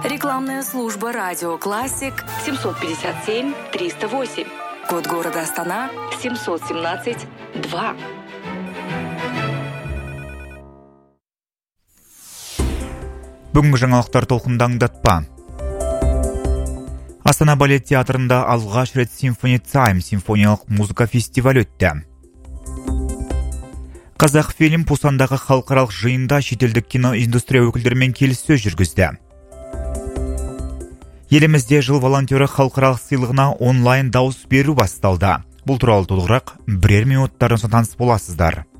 Рекламная служба «Радио Классик» 757-308. Код города Астана 717-2. Бүгінгі жаңалықтар толқында аңдатпа. Астана балет театрында алғаш рет Symphony Time симфониялық музыка фестивалі өтті. Қазақфильм Пусандағы халықаралық жиында шетелдік киноиндустрия өкілдерімен келіссөз жүргізді. Елімізде жыл волонтері халықаралық сыйлығына онлайн дауыс беру басталды. Бұл туралы толығырақ бірер минуттардан соң таныс боласыздар.